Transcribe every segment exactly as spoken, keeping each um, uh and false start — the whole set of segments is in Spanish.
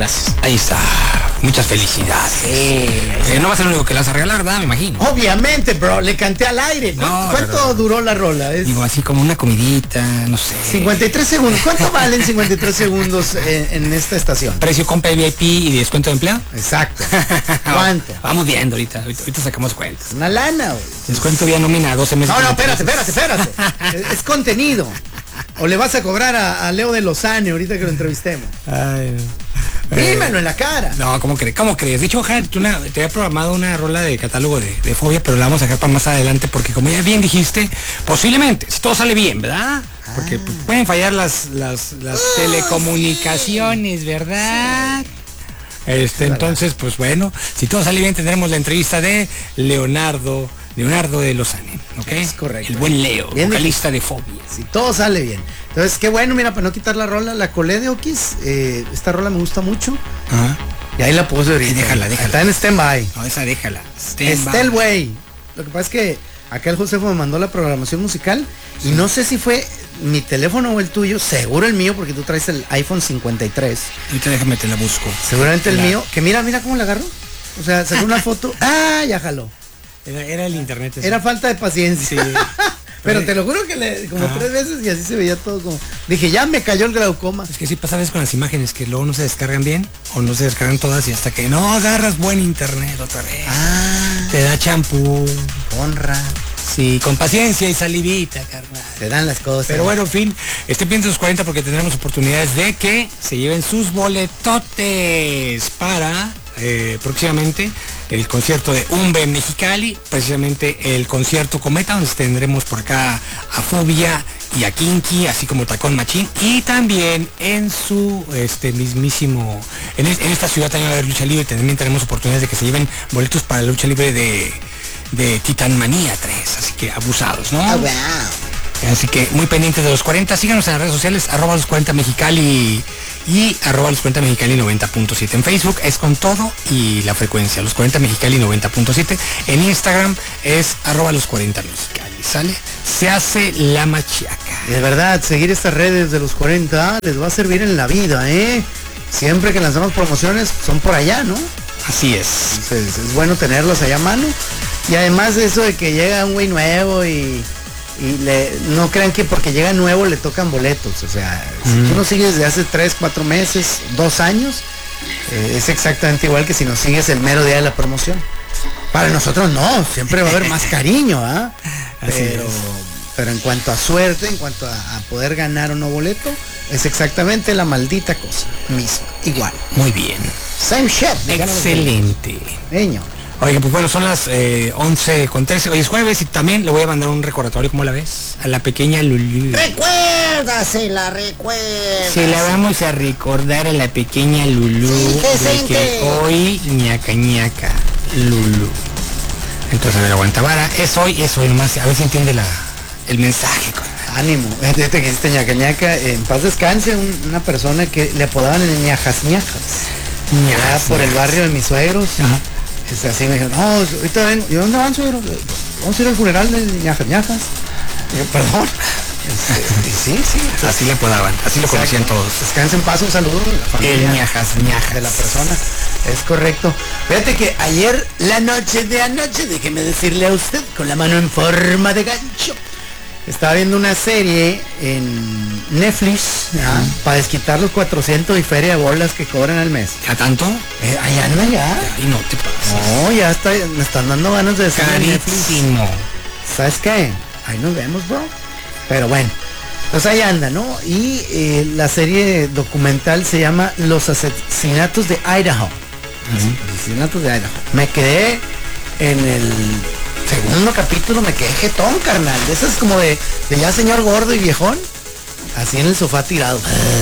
Gracias. Ahí está. Muchas felicidades. Sí, eh, no va a ser lo único que la vas a regalar, ¿verdad? Me imagino. Obviamente, bro, le canté al aire. No, ¿Cuánto pero, duró la rola? Es digo, así como una comidita, no sé. cincuenta y tres segundos. ¿Cuánto valen cincuenta y tres segundos en, en esta estación? Precio compra V I P y descuento de empleo. Exacto. ¿Cuánto? Vamos viendo ahorita, ahorita, ahorita sacamos cuentas. Una lana, güey. Descuento vía nómina, doce meses. No, no, espérate, espérate, espérate. es, es contenido. O le vas a cobrar a, a Leo de Lozane ahorita que lo entrevistemos. Ay, Dímelo en la cara. No, ¿cómo crees? ¿Cómo crees? De hecho, ojalá, tú una, te había programado una rola de catálogo de, de Fobia, pero la vamos a dejar para más adelante porque como ya bien dijiste, posiblemente, si todo sale bien, ¿verdad? Porque pues, pueden fallar las, las, las oh, telecomunicaciones, sí. ¿verdad? Sí. Este, entonces, pues bueno, si todo sale bien tendremos la entrevista de Leonardo, Leonardo de Lozane, ¿ok? Es correcto. El buen Leo, bien vocalista de Fobia. Si todo sale bien. Entonces, qué bueno, mira, para no quitar la rola, la colé de Okis, eh, esta rola me gusta mucho. Ajá. Y ahí la puse ahorita. Déjala, déjala. Está en stand-by. No, esa déjala. Está el güey. Lo que pasa es que acá el Josefo me mandó la programación musical sí. y no sé si fue mi teléfono o el tuyo, seguro el mío porque tú traes el iPhone cincuenta y tres. Ahorita déjame te la busco. Seguramente la... el mío, que mira, mira cómo la agarró. O sea, sacó una foto. Ah, ya jaló. Era, era el internet. Eso. Era falta de paciencia. Sí. Pero te lo juro que le, como ah. tres veces y así se veía todo como... Dije, ya me cayó el glaucoma. Es que sí pasa a veces con las imágenes, que luego no se descargan bien, o no se descargan todas y hasta que no agarras buen internet otra vez. Ah. Te da champú. Honra. Sí, con paciencia y salivita, carnal. Te dan las cosas. Pero bueno, en fin, estén bien sus cuarenta porque tendremos oportunidades de que se lleven sus boletotes para eh, próximamente el concierto de Umbe en Mexicali, precisamente el concierto Cometa, donde tendremos por acá a Fobia y a Kinky, así como Tacón Machín, y también en su este mismísimo, en, es, en esta ciudad también va a haber lucha libre, también tenemos oportunidades de que se lleven boletos para la lucha libre de, de Titanmanía tres, así que abusados, ¿no? Oh, wow. Así que muy pendientes de los cuarenta, síganos en las redes sociales, arroba los cuarenta Mexicali y arroba los cuarenta Mexicali noventa punto siete. En Facebook es con todo y la frecuencia, los cuarenta Mexicali noventa punto siete. En Instagram es arroba los cuarenta Mexicali, ¿sale? Se hace la machaca. De verdad, seguir estas redes de los cuarenta les va a servir en la vida, ¿eh? Siempre que lanzamos promociones son por allá, ¿no? Así es. Entonces, es bueno tenerlos allá a mano. Y además de eso de que llega un güey nuevo y... Y le, no crean que porque llega nuevo le tocan boletos. O sea, mm. si tú nos sigues desde hace tres, cuatro meses, dos años, eh, es exactamente igual que si nos sigues el mero día de la promoción. Para nosotros no, siempre va a haber más cariño, ¿ah? ¿eh? Pero, pero en cuanto a suerte, en cuanto a, a poder ganar o no boleto, es exactamente la maldita cosa misma, igual. Muy bien. Same shit. Excelente. Niño. Oiga, pues bueno, son las eh, once con trece, hoy es jueves y también le voy a mandar un recordatorio, ¿cómo la ves? A la pequeña Lulú. Recuérdasela, recuerda. Se la vamos a recordar a la pequeña Lulú sí, de que hoy ñaca ñaca Lulú. Entonces, a ver, aguanta vara, es hoy, es hoy nomás, a ver si entiende la, el mensaje. Ánimo, desde que dijiste ñaca ñaca, en paz descanse un, una persona que le apodaban el ñajas ñajas. Ñajas. por el barrio de mis suegros. Ajá. Este, así me dijeron, no, ahorita ven, ¿y dónde van, suegro? Vamos a ir al funeral de ñajas ñajas. Y yo, perdón. Este, sí, sí. Entonces, así le apodaban, así lo conocían todos. Descansen en paz, un saludo a la familia. El ñajas ñajas. De la persona. Es correcto. Fíjate que ayer, la noche de anoche, déjeme decirle a usted, con la mano en forma de gancho, estaba viendo una serie en Netflix, ¿ya? Uh-huh. Para desquitar los cuatrocientos y feria de bolas que cobran al mes. ¿Ya tanto? Eh, allá anda ya. Y no te pases. No, ya está, me están dando ganas de decir carísimo. ¿Sabes qué? Ahí nos vemos, bro. Pero bueno, pues ahí anda, ¿no? Y eh, la serie documental se llama Los asesinatos de Idaho. Uh-huh. Los asesinatos de Idaho. Me quedé en el segundo capítulo, me quedé jetón, carnal. De esas como de, de ya señor gordo y viejón. Así en el sofá tirado.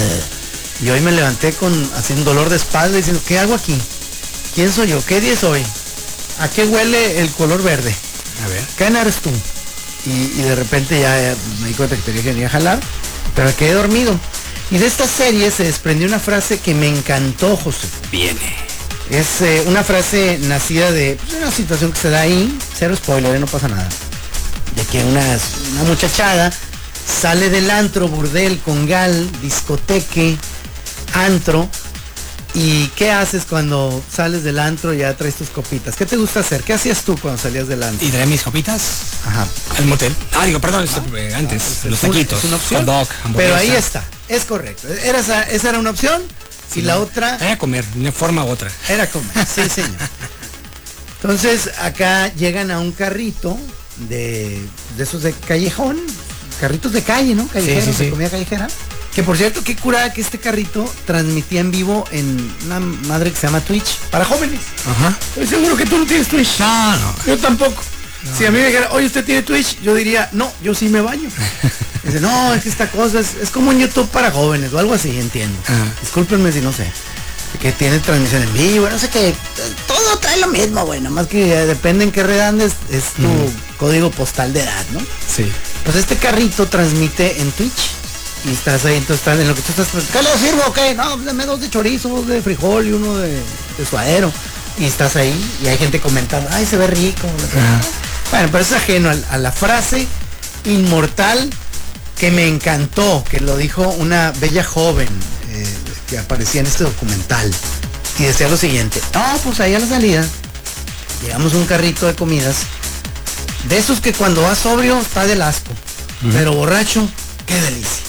Y hoy me levanté con así un dolor de espalda diciendo, ¿qué hago aquí? ¿Quién soy yo? ¿Qué día soy? ¿A qué huele el color verde? A ver. ¿Quién eres tú? Y, y de repente ya, ya me di cuenta que tenía que venir a jalar, pero me quedé dormido. Y de esta serie se desprendió una frase que me encantó, José. Viene. Es eh, una frase nacida de pues, una situación que se da ahí, cero spoiler, no pasa nada. De que una, una muchachada sale del antro, burdel, congal, discoteque, antro, ¿Y qué haces cuando sales del antro y ya traes tus copitas? ¿Qué te gusta hacer? ¿Qué hacías tú cuando salías del antro? ¿Y traía mis copitas? Ajá. Al motel. Ah, digo, perdón, ah, eh, antes, ah, los taquitos. Es una opción. Hot dog, pero ahí está, es correcto. Era esa, esa era una opción y sí, la no, otra... Era comer, de una forma u otra. Era comer, sí señor. Entonces acá llegan a un carrito de, de esos de callejón, carritos de calle, ¿no? Callejeros, sí, sí, sí. De comida callejera. Que por cierto, qué curada que este carrito transmitía en vivo en una madre que se llama Twitch para jóvenes. Ajá. Estoy seguro que tú no tienes Twitch. No, no. Yo tampoco. No. Si a mí me dijera, oye, ¿usted tiene Twitch? Yo diría, no, yo sí me baño. Dice, no, es que esta cosa es, es como un YouTube para jóvenes o algo así, entiendo. Ajá. Discúlpenme si no sé. Que tiene transmisión en vivo, no sé qué. Todo trae lo mismo, güey. Nada más que depende en qué red andes, es tu uh-huh. código postal de edad, ¿no? Sí. Pues este carrito transmite en Twitch. Y estás ahí, entonces estás en lo que tú estás... ¿Qué le sirvo o qué? No, dame dos de chorizo, dos de frijol y uno de, de suadero. Y estás ahí y hay gente comentando, ay, se ve rico. Uh-huh. Bueno, pero es ajeno a, a la frase inmortal que me encantó, que lo dijo una bella joven eh, que aparecía en este documental. Y decía lo siguiente, no, pues ahí a la salida llegamos a un carrito de comidas, de esos que cuando vas sobrio está del asco, uh-huh. pero borracho, qué delicia.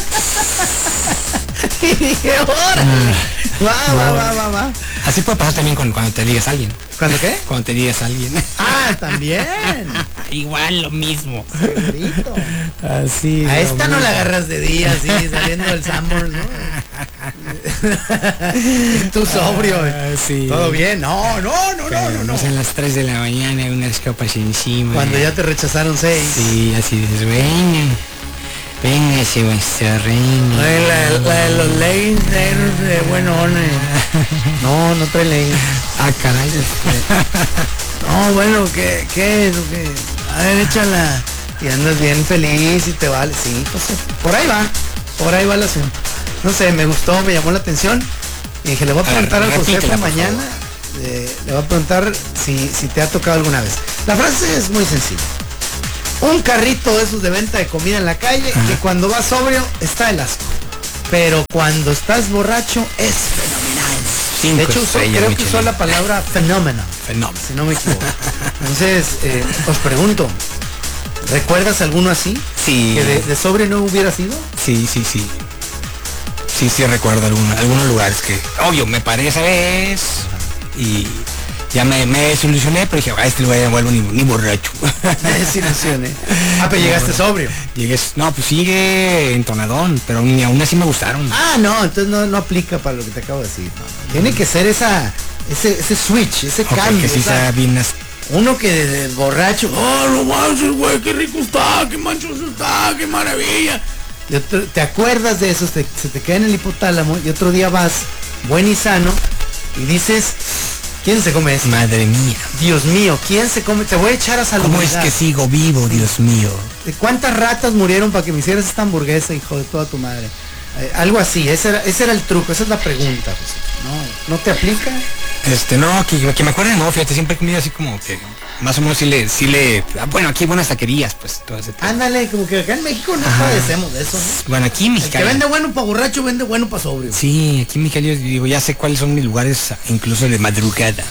Y dije, órale, va, va, va, va, va. Así puede pasar también con, cuando te digas a alguien. ¿Cuándo qué? Cuando te digas a alguien. Ah, también. Igual lo mismo. Solito. Así. A esta no la agarras de día, así, saliendo del Sambor, ¿no? Tú sobrio. Ah, sí. Todo bien. No, no, no, pero no, no. No sean las tres de la mañana, unas copas encima. Cuando ya te rechazaron seis. Sí, así dices, venga. Véngase vuestra reina. La, la, la de los leggings negros de buenón. No, no trae leggings. Ah, caray. No, bueno, ¿qué, qué es? ¿Qué? A ver, échala. Y andas bien feliz y te vale. Sí, pues por ahí va. Por ahí va el asunto. No sé, me gustó, me llamó la atención. Y dije, le voy a preguntar al Josefo mañana. Eh, le voy a preguntar si, si te ha tocado alguna vez. La frase es muy sencilla. Un carrito de esos de venta de comida en la calle, ajá, que cuando vas sobrio está el asco. Pero cuando estás borracho es fenomenal. Cinco de hecho, usó, creo que usó la palabra fenómeno. Fenómeno. Si no me equivoco. Entonces, eh, os pregunto, ¿recuerdas alguno así? Sí. ¿Que de, de sobrio no hubiera sido? Sí, sí, sí. Sí, sí recuerdo algunos, algunos lugares que, obvio, me paré esa vez y... Ya me, me desilusioné, pero dije, a este lugar ya no vuelvo ni, ni borracho. Me desilusioné. Ah, pero llegaste sobrio. Llegué, no, pues sigue entonadón, pero ni aún así me gustaron. Ah, no, entonces no, no aplica para lo que te acabo de decir. No, no. Tiene que ser esa, ese, ese switch, ese okay, cambio. Que sí esa, sea bien as... Uno que de, de borracho, oh, no manches, güey, qué rico está, qué manchoso está, qué maravilla. Y otro, te acuerdas de eso, te, se te queda en el hipotálamo y otro día vas buen y sano y dices... ¿Quién se come eso? Madre mía. Dios mío, ¿quién se come? Te voy a echar a salud. ¿Cómo es que sigo vivo, Dios mío? ¿De cuántas ratas murieron para que me hicieras esta hamburguesa, hijo de toda tu madre? Eh, algo así, ese era, ese era el truco, esa es la pregunta. Pues. ¿No, ¿No te aplica? Este, no, que, que me acuerden, no, fíjate, siempre he comido así como que más o menos sí le, sí le, bueno, aquí hay buenas taquerías, pues, todo ese tema. Ándale, como que acá en México no Ajá. padecemos de eso, ¿no? Bueno, aquí en Mexicali. El que vende bueno para borracho, vende bueno para sobrio. Sí, aquí en Mexicali, yo digo, ya sé cuáles son mis lugares, incluso de madrugada.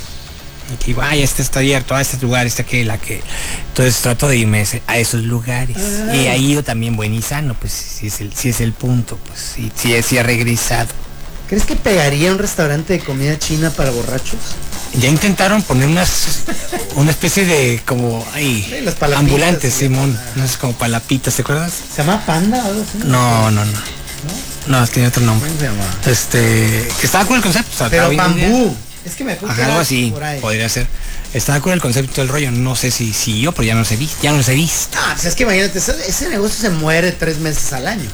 Y vaya, este está abierto, a este lugar, este aquel, aquel. Entonces trato de irme a esos lugares. Ah. Y he ido también buen y sano, pues si es el, si es el punto, pues si, si, si he regresado. ¿Crees que pegaría un restaurante de comida china para borrachos? Ya intentaron poner unas una especie de como ay, sí, las palapitas, ambulantes, Simón, ah. no sé, como palapitas, ¿te acuerdas? ¿Se llama Panda o algo así? No, no, no. ¿No? No, es que tiene otro nombre. ¿Cómo se llama? Este, que estaba con el concepto. O sea, pero bambú. Es que me Ajá, algo así, podría ser. Estaba con el concepto del rollo, no sé si, si yo, pero ya no sé, ya no sé visto. Ah, pues es que imagínate, ese, ese negocio se muere tres meses al año.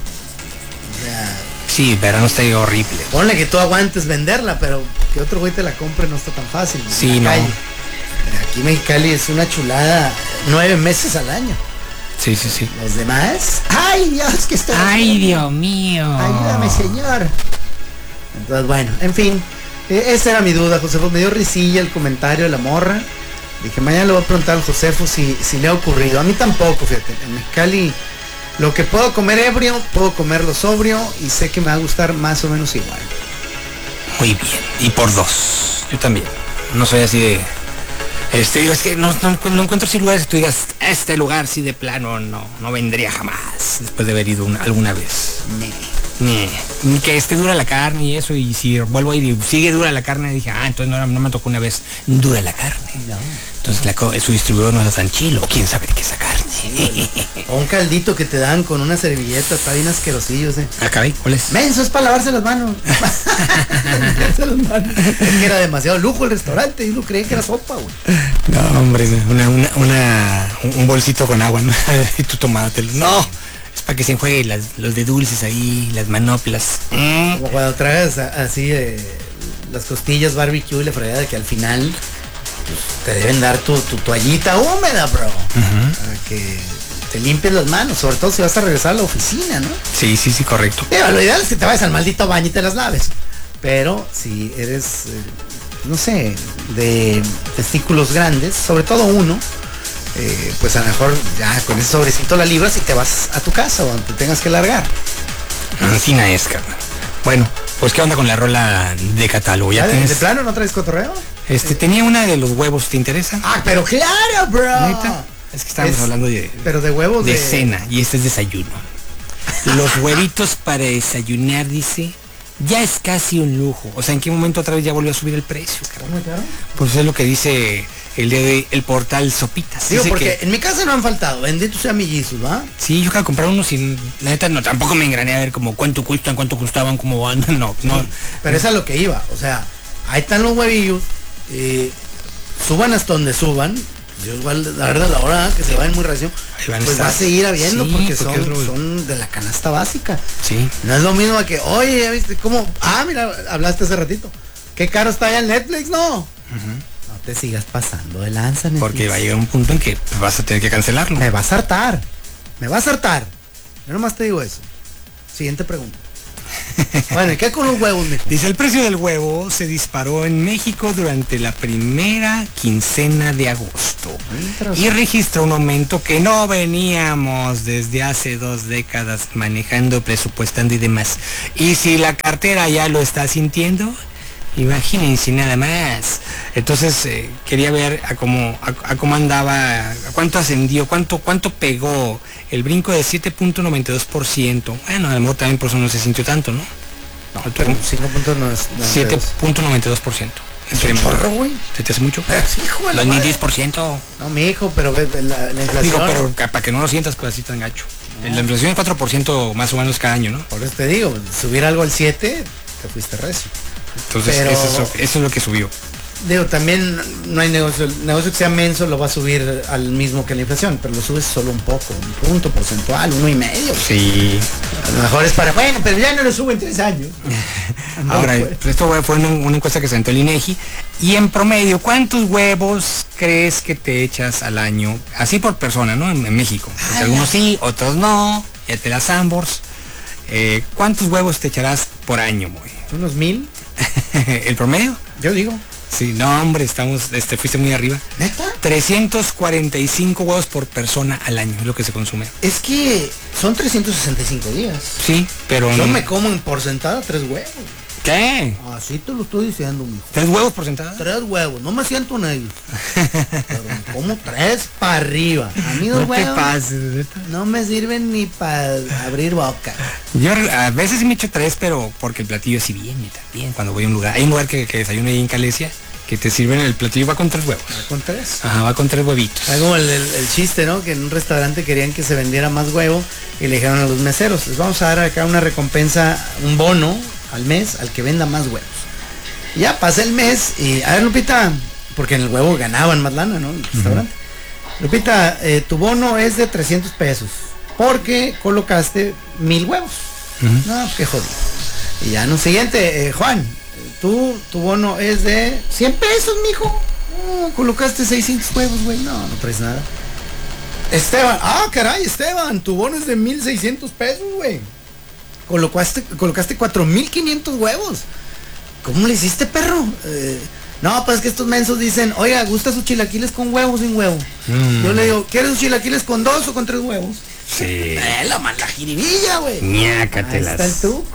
O sea, sí, verano está horrible. Ponle que tú aguantes venderla, pero que otro güey te la compre no está tan fácil. Sí, no. Calle. Aquí Mexicali es una chulada, nueve meses al año. Sí, sí, sí. Los demás, ay Dios, que estoy. Ay, Dios mío. Ayúdame, señor. Entonces, bueno, en fin. Esa era mi duda, Josefo. Me dio risilla el comentario de la morra. Dije, mañana le voy a preguntar al Josefo si, si le ha ocurrido. A mí tampoco, fíjate. En Mexicali, lo que puedo comer ebrio, puedo comerlo sobrio y sé que me va a gustar más o menos igual. Muy bien. Y por dos. Yo también. No soy así de... Este, digo, es que no, no, no encuentro así lugares que tú digas, este lugar sí de plano no, no vendría jamás, después de haber ido una, alguna vez. Ni, ni que esté dura la carne y eso, y si vuelvo a ir y sigue dura la carne, dije, ah, entonces no, no me tocó una vez dura la carne. No. Entonces la, su distribuidor no era tan chilo, o quién sabe de qué esa carne. O un caldito que te dan con una servilleta, está bien asquerosillos, eh. Acá, ¿cuál es? Menso, es para lavarse las manos. Lavarse las manos. Es que era demasiado lujo el restaurante y uno creía que era sopa, güey. No, hombre, una, una, una, un bolsito con agua, ¿no? Y tú tomátelo. No, es para que se enjueguen las, los de dulces ahí, las manoplas. Mm. Como cuando tragas así eh, las costillas barbecue y la fregada de que al final pues, te deben dar tu, tu toallita húmeda, bro. Uh-huh. Para que te limpies las manos, sobre todo si vas a regresar a la oficina, ¿no? Sí, sí, sí, correcto. Pero lo ideal es que te vayas al maldito baño y te las laves. Pero si eres, eh, no sé, de testículos grandes, sobre todo uno, eh, pues a lo mejor ya con ese sobrecito la libras y te vas a tu casa o donde te tengas que largar. Ancina es, carnal. Bueno, pues ¿qué onda con la rola de catálogo? ¿Ya ¿De, tienes... ¿De plano no traes cotorreo? Este, eh. tenía una de los huevos, ¿te interesa? Ah, pero claro, bro. ¿Neta? Es que estábamos es, hablando de... Pero de huevos de... de... cena, y este es desayuno. Los huevitos para desayunar, dice... Ya es casi un lujo. O sea, ¿en qué momento otra vez ya volvió a subir el precio? ¿Cómo, claro? Pues es lo que dice el día de hoy el portal Sopitas. Digo, dice porque que, en mi casa no han faltado. Bendito sea mi Jesus, ¿va? Sí, yo acabo de comprar unos y la neta no, tampoco me engrané a ver como cuánto cuestan, cuánto costaban, cómo van. No, sí, no. Pero es a lo que iba. O sea, ahí están los huevillos. Eh, suban hasta donde suban. Yo igual, la verdad, la hora que se vayan muy recio, pues va a seguir habiendo, sí, porque, porque son, lo... son de la canasta básica. Sí. No es lo mismo que, oye, ¿ya viste cómo? Ah, mira, hablaste hace ratito. Qué caro está ya el Netflix, ¿no? Uh-huh. No te sigas pasando de lanza, Netflix. Porque va a llegar un punto en que vas a tener que cancelarlo. Me vas a hartar. Me vas a hartar. Yo nomás te digo eso. Siguiente pregunta. Bueno, ¿y qué con los huevos, mijo? Dice, el precio del huevo se disparó en México durante la primera quincena de agosto y registró un aumento que no veníamos desde hace dos décadas manejando, presupuestando y demás. Y si la cartera ya lo está sintiendo, imagínense nada más. Entonces eh, quería ver a cómo a, a cómo andaba, a cuánto ascendió, cuánto cuánto pegó el brinco de siete punto noventa y dos por ciento. Bueno, a lo mejor también por eso no se sintió tanto, ¿no? No, pero cinco punto noventa y dos. siete punto noventa y dos por ciento. ¿Es un chorro, güey? ¿Se te hace mucho? Eh, sí, hijo de la no, ni madre. diez por ciento. No, mi hijo, pero la, la inflación... Digo, pero para que no lo sientas pues así tan gacho. No. La inflación es cuatro por ciento más o menos cada año, ¿no? Por eso te digo, subir algo al siete, te fuiste recio. Entonces, pero, eso, es lo, eso es lo que subió. Digo, también no hay negocio. El negocio que sea menso lo va a subir al mismo que la inflación, pero lo subes solo un poco, un punto porcentual, uno y medio. Sí. A lo mejor es para, bueno, pero ya no lo subo en tres años. No, ahora, pues. Esto fue una, una encuesta que se sentó el INEGI. Y en promedio, ¿cuántos huevos crees que te echas al año? Así por persona, ¿no? En, en México. Porque algunos sí, otros no. Ya te las ambos. Eh, ¿Cuántos huevos te echarás por año, güey? ¿Unos mil? ¿El promedio? Yo digo. Sí, no, hombre, estamos, este, fuiste muy arriba. ¿Neta? trescientos cuarenta y cinco huevos por persona al año, es lo que se consume. Es que son trescientos sesenta y cinco días. Sí, pero yo no... me como en porcentada tres huevos. ¿Qué? Así te lo estoy diciendo, mijo. ¿Tres huevos por sentada? Tres huevos, no me siento en ellos. Pero como tres para arriba. A mí dos no huevos te pases, no me sirven ni para abrir boca. Yo a veces sí me echo tres, pero porque el platillo así viene también cuando voy a un lugar. Hay un lugar que, que desayuno ahí en Calesia, que te sirven el platillo, va con tres huevos. ¿Va con tres? Ajá, va con tres huevitos. Es como el, el, el chiste, ¿no? Que en un restaurante querían que se vendiera más huevo y le dijeron a los meseros, les vamos a dar acá una recompensa, un bono al mes al que venda más huevos. Y ya pasa el mes y, a ver, Lupita, porque en el huevo ganaban más lana, ¿no? En el restaurante. Uh-huh. Lupita, eh, tu bono es de trescientos pesos porque colocaste mil huevos. Uh-huh. No, pues qué jodido. Y ya no, siguiente, eh, Juan, tú, tu bono es de cien pesos, mijo. No, colocaste seiscientos huevos, güey. No, no traes nada. Esteban, ah, caray, Esteban, tu bono es de mil seiscientos pesos, güey. Colocaste, colocaste cuatro mil quinientos huevos. ¿Cómo le hiciste, perro? Eh, no, pues es que estos mensos dicen, oiga, ¿gusta sus chilaquiles con huevo o sin huevo? Mm. Yo le digo, ¿quieres sus chilaquiles con dos o con tres huevos? Sí. Eh, la mala jiribilla, güey. Ñácatelas. Ahí está el truco.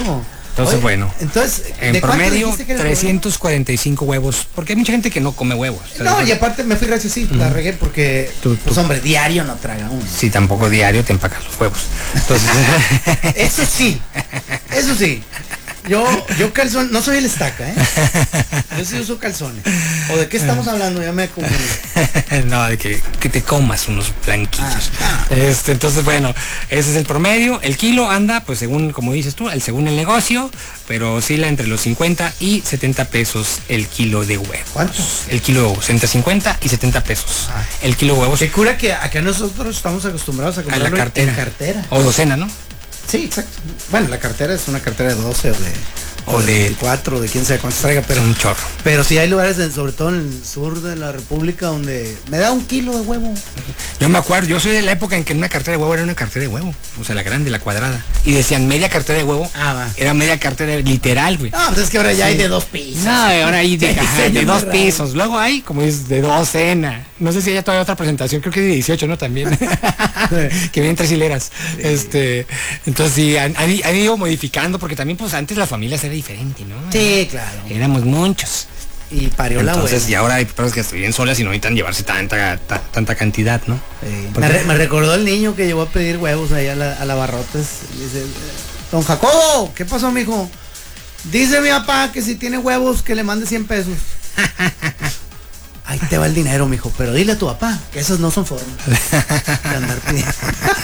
Entonces, Oye, bueno. Entonces, en ¿de cuánto promedio, dijiste que era el trescientos cuarenta y cinco huevos. Porque hay mucha gente que no come huevos. promedio? No, y aparte me fui recio, sí, la regué porque, Tú- pues tú- hombre, diario no traga uno. Sí, tampoco diario te empacas los huevos. Entonces, Eso sí, eso sí. Yo, yo calzón, no soy el estaca, ¿eh? Yo sí uso calzones. ¿O de qué estamos hablando? Ya me confundí. no, de que, que te comas unos blanquitos. Ah, ah. Este, entonces, bueno, ese es el promedio. El kilo anda, pues según, como dices tú, el, según el negocio, pero oscila entre los cincuenta y setenta pesos el kilo de huevos. ¿Cuánto? El kilo de huevos, entre cincuenta y setenta pesos. Ah. El kilo de huevos Qué cura que acá nosotros estamos acostumbrados a a comprarlo la cartera. en cartera. O docena, ¿no? Sí, exacto. Bueno, la cartera es una cartera de doce o de... O de- cuatro, de quién sabe cuántos traiga, pero... Es un chorro. Pero sí hay lugares, en- sobre todo en el sur de la República, donde me da un kilo de huevo. Yo me acuerdo, yo soy de la época en que una cartera de huevo era una cartera de huevo. O sea, la grande, la cuadrada. Y decían media cartera de huevo. Ah, va. Era media cartera literal, güey. No, pues es que ahora ya hay de dos pisos. No, ahora hay de, Sí, ajá, sí, de es dos verdad. pisos. Luego hay, como es, de docena. No sé si hay todavía otra presentación, creo que de dieciocho, ¿no? También. que vienen tres hileras. Este, entonces sí, han, han- han ido modificando, porque también, pues antes las familias era diferente, ¿no? Sí, claro. Éramos muchos. Y parió la Entonces, hueva. y ahora hay personas que viven solas y no necesitan llevarse tanta, ta- tanta cantidad, ¿no? Sí. ¿Por Me, qué? re- me recordó el niño que llegó a pedir huevos ahí a la, a la Barrotes. Y dice, don Jacobo, ¿qué pasó, mijo? Dice mi papá que si tiene huevos que le mande cien pesos. Ahí te va el dinero, mijo, pero dile a tu papá que esas no son formas de andar pidiendo.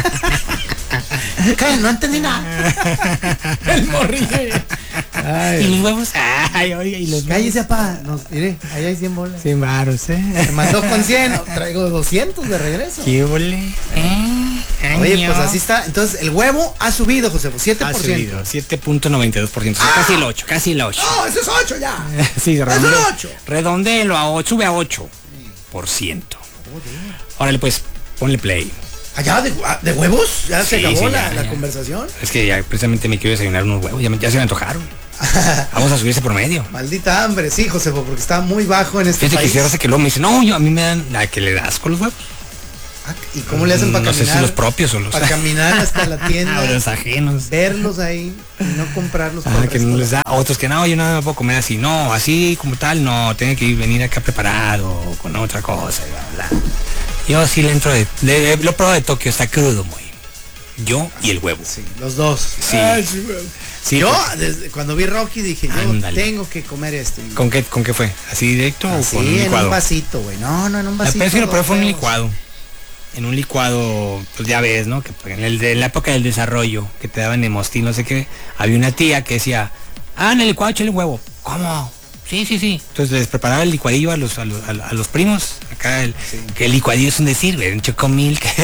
¿Qué? No entendí nada. El morrillo. Y Ay, los huevos, ay, oiga, y los cállese, papá. Nos, mire, ahí hay cien bolas. cien varos, ¿eh? Me mandó con cien, traigo doscientos de regreso. ¿Qué ole? ¿Eh? Oye, Año. pues así está. Entonces, el huevo ha subido, José, pues siete Ha por ciento. subido, siete punto noventa y dos por ciento. O sea, casi el ocho, casi el ocho. No, ese es ocho ya. Sí, Es un redondeo, ocho. redondelo a ocho, sube a ocho por ciento. Órale, pues, ponle play. Allá de, de huevos, ya se Sí, acabó sí, la, ya, la ya. conversación. Es que ya precisamente me quiero desayunar unos huevos, ya, me- ya se me antojaron. Vamos a subir ese promedio. Maldita hambre, sí, José, porque está muy bajo en este Fíjate que país. si hace que luego me dicen, no, yo, a mí me dan la que le das con los huevos. Ah, ¿y cómo le hacen para No caminar? sé si los propios o los, Para caminar hasta la tienda, o los ajenos. verlos ahí y no comprarlos por Ah, el que resto. no les da, a otros que no, yo no me puedo comer así, no, así como tal, no, tiene que ir, venir acá preparado, con otra cosa, y bla, bla. Yo sí le entro de, de- de- lo pruebo de Tokio, está crudo muy. Yo y el huevo. Sí, los dos. Sí. Ay, sí, güey. Sí, yo, porque- desde cuando vi Rocky, dije, yo Ándale. tengo que comer esto. Y- ¿Con qué, ¿Con qué fue? ¿Así directo Así, o con un en licuado? un vasito, güey. No, no, en un La vasito. vez que lo probé dos fue en un huevos. licuado. En un licuado, pues ya ves, ¿no? Que en, el de, en la época del desarrollo, que te daban Nemostil, no sé qué, había una tía que decía, ah, en el licuado échale huevo. ¿Cómo? Sí, sí, sí. Entonces les preparaba el licuadillo a los, a los, a los- a los primos. Acá el, que el licuadillo es un decir, güey, un chocomil, que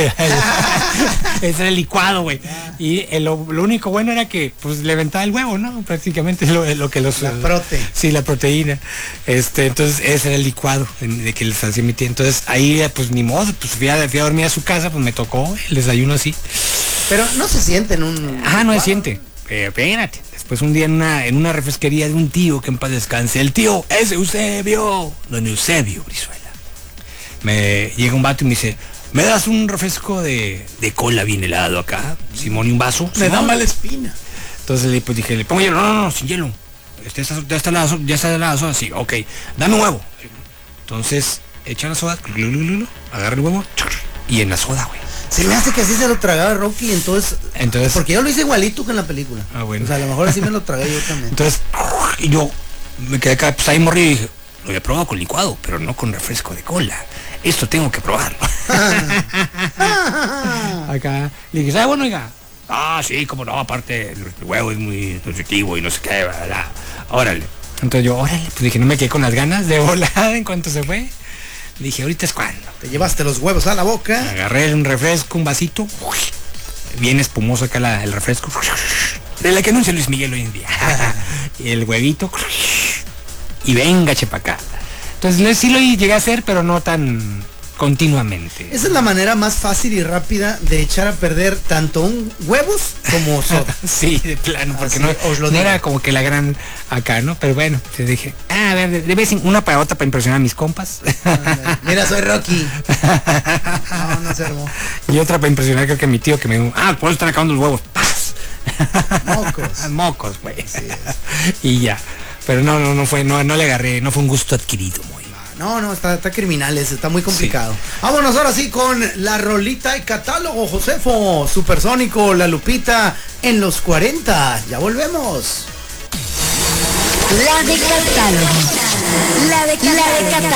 ese era el licuado, güey. Y el- lo, lo único bueno era que pues le aventaba el huevo, ¿no? Prácticamente lo, lo que los... La prote. Sí, la proteína. Este, entonces ese era el licuado en- de que les hacía mi tía. Entonces ahí pues ni modo, pues fui a, fui a dormir a su casa, pues me tocó el desayuno así. Pero no se siente en un... Ah, no se siente. Pero espérate. Después un día en una, en una refresquería de un tío que en paz descanse. El tío, ese Eusebio. Don Eusebio Brizuela. Me llega un vato y me dice, ¿me das un refresco de, de cola bien helado acá? Simón, y un vaso. Me da Simón. mala espina. Entonces le pues, dije, le pongo hielo. No, no, no, sin hielo. Este, está, ya está la, ya está la soda. Sí, ok. Dame un huevo. Entonces, echa la soda, glu, glu, glu, glu, agarra el huevo y en la soda, güey. Se me hace que así se lo tragaba Rocky, entonces... Entonces, Porque yo lo hice igualito que en la película. Ah, bueno. O sea, a lo mejor así me lo tragué yo también. entonces, y yo me quedé acá, pues ahí morí y dije, lo había probado con licuado, pero no con refresco de cola. Esto tengo que probarlo. Acá le dije, ¿sabe bueno, oiga? Ah, sí, como no, aparte el huevo es muy nutritivo y no sé qué, bla, bla. Órale. Entonces yo, órale, pues dije, no me quedé con las ganas de volada en cuanto se fue. Dije, ahorita es cuando. Te llevaste los huevos a la boca. Agarré un refresco, un vasito, bien espumoso acá la- el refresco, de la que anuncia Luis Miguel hoy en día. Y el huevito, y venga, chepa acá. Entonces sí lo llegué a hacer, pero no tan continuamente. Esa es la manera más fácil y rápida de echar a perder tanto un huevos como soda. Sí, de plano, porque Así no, os lo no digo. era como que la gran acá, ¿no? Pero bueno, te dije, ah, a ver, de, de vez en una para otra para impresionar a mis compas. Mira, soy Rocky. No, no se armó. Y otra para impresionar creo que a mi tío que me dijo, ah, ¿cuándo están acabando los huevos? ¡Paz! Mocos. Mocos, güey. Y ya. Pero no, no, no fue, no, no le agarré, no fue un gusto adquirido, muy. No, no, está, está criminal ese, está muy complicado. Sí. Vámonos ahora sí con la rolita de catálogo, Josefo, Supersónico, La Lupita en los cuarenta. Ya volvemos. La de catálogo. La de catálogo.